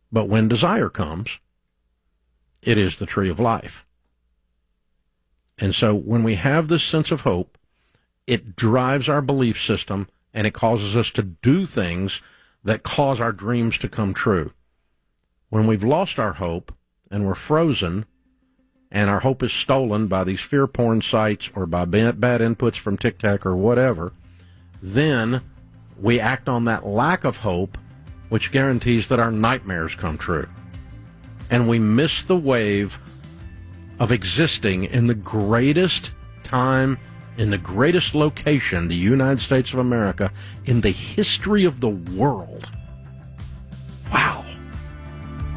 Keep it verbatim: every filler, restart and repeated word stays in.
But when desire comes, it is the tree of life. And so when we have this sense of hope, it drives our belief system, and it causes us to do things that cause our dreams to come true. When we've lost our hope and we're frozen, and our hope is stolen by these fear porn sites or by bad inputs from TikTok or whatever, then we act on that lack of hope, which guarantees that our nightmares come true. And we miss the wave of existing in the greatest time, in the greatest location, the United States of America, in the history of the world.